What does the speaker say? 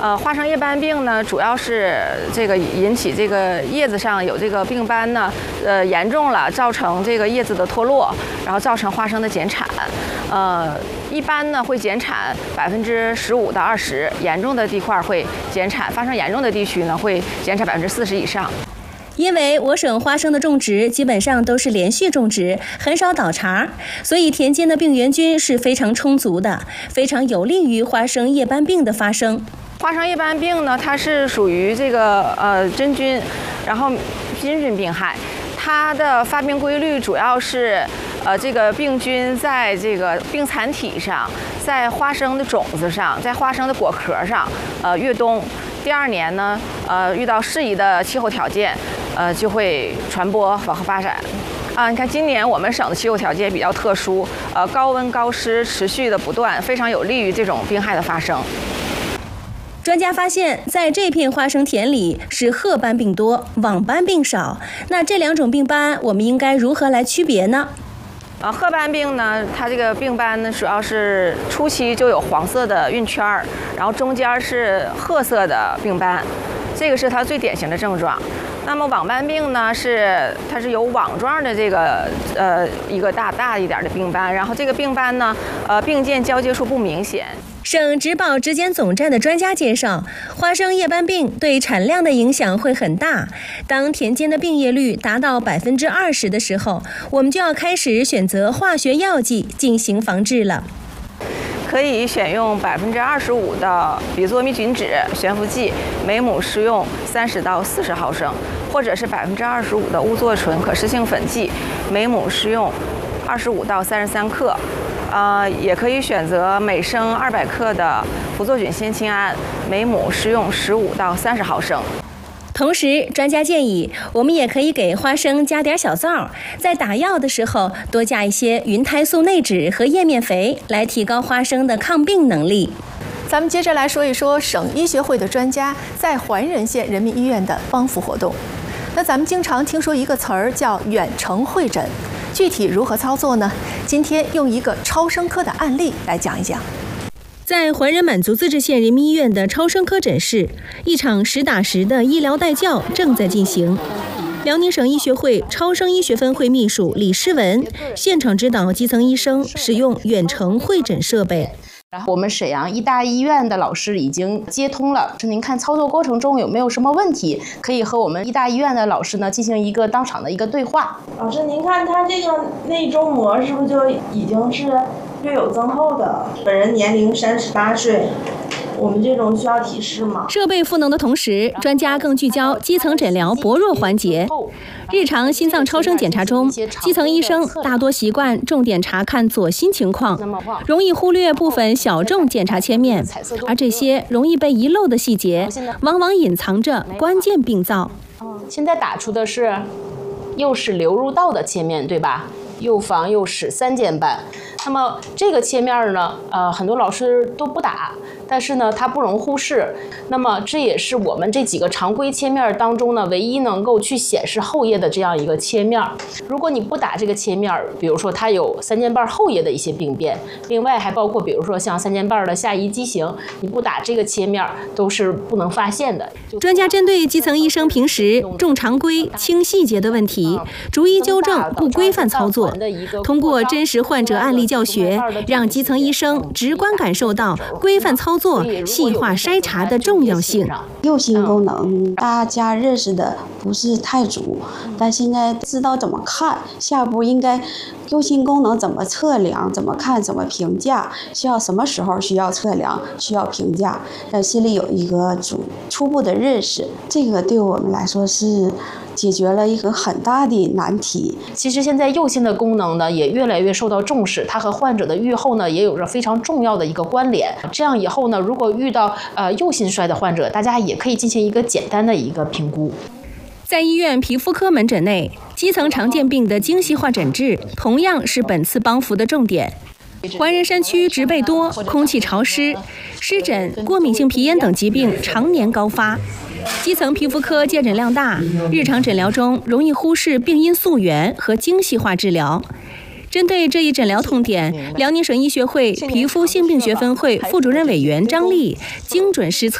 花生叶斑病呢，主要是这个引起这个叶子上有这个病斑呢，严重了，造成这个叶子的脱落，然后造成花生的减产。一般呢会减产15%到20%，严重的地块会减产，发生严重的地区呢会减产40%以上。 因为我省花生的种植基本上都是连续种植，很少倒茬，所以田间的病原菌是非常充足的，非常有利于花生叶斑病的发生。 花生叶斑病呢，它是属于这个真菌，然后真菌病害，它的发病规律主要是这个病菌在这个病残体上，在花生的种子上，在花生的果壳上越冬。第2年呢，遇到适宜的气候条件，就会传播往后发展。你看今年我们省的气候条件比较特殊，高温高湿持续的不断，非常有利于这种病害的发生。 专家发现，在这片花生田里是褐斑病多，网斑病少。那这2种病斑，我们应该如何来区别呢？ 褐斑病呢，它这个病斑呢，主要是初期就有黄色的晕圈，然后中间是褐色的病斑，这个是它最典型的症状。那么网斑病呢，它是有网状的这个一个大一点的病斑，然后这个病斑呢，病间交接处不明显。 省植保质检总站的专家介绍，花生叶斑病对产量的影响会很大。当田间的病叶率达到20%的时候，我们就要开始选择化学药剂进行防治了。 可以选用25%的吡唑咪菌酯悬浮剂，每亩施用30到40毫升，或者是25%的乌唑醇可施性粉剂，每亩施用25到33克。也可以选择每升200克的呋唑菌酰氢胺，每亩施用15到30毫升。 同时，专家建议我们也可以给花生加点小皂，在打药的时候多加一些云胎素内酯和叶面肥，来提高花生的抗病能力。 咱们接着来说一说省医学会的专家在怀仁县人民医院的帮扶活动。那咱们经常听说一个词儿叫远程会诊，具体如何操作呢？今天用一个超声科的案例来讲一讲。 在怀仁满族自治县人民医院的超声科诊室，一场实打实的医疗带教正在进行。辽宁省医学会超声医学分会秘书李诗文现场指导基层医生使用远程会诊设备。 然后我们沈阳医大医院的老师已经接通了，您看操作过程中有没有什么问题，可以和我们医大医院的老师呢进行一个当场的一个对话。 老师，您看他这个内中膜是不是就已经是略有增厚的？本人年龄38岁。我们这种需要提示吗？ 设备赋能的同时，专家更聚焦基层诊疗薄弱环节。日常心脏超声检查中，基层医生大多习惯重点查看左心情况，容易忽略部分小众检查切面，而这些容易被遗漏的细节，往往隐藏着关键病灶。 现在打出的是右室流入道的切面，对吧？右房右室3间半。那么这个切面呢，很多老师都不打，但是呢，它不容忽视。那么这也是我们这几个常规切面当中呢，唯一能够去显示后叶的这样一个切面。如果你不打这个切面，比如说它有3间半后叶的一些病变，另外还包括比如说像3间半的下移畸形，你不打这个切面都是不能发现的。 专家针对基层医生平时重常规轻细节的问题，逐一纠正不规范操作，通过真实患者案例教学，让基层医生直观感受到规范操作、细化筛查的重要性。 右心功能大家认识的不是太足，但现在知道怎么看，下一步应该右心功能怎么测量、怎么看、怎么评价，需要什么时候需要测量、需要评价，心里有一个初步的认识。这个对我们来说是解决了一个很大的难题。 其实现在右心的功能呢也越来越受到重视，它和患者的预后呢也有着非常重要的一个关联。这样以后呢，如果遇到右心衰的患者，大家也可以进行一个简单的一个评估。 在医院皮肤科门诊内，基层常见病的精细化诊治同样是本次帮扶的重点。怀仁山区植被多，空气潮湿，湿疹、过敏性皮炎等疾病常年高发。基层皮肤科接诊量大，日常诊疗中容易忽视病因溯源和精细化治疗。针对这一诊疗痛点，辽宁省医学会皮肤性病学分会副主任委员张丽精准施策。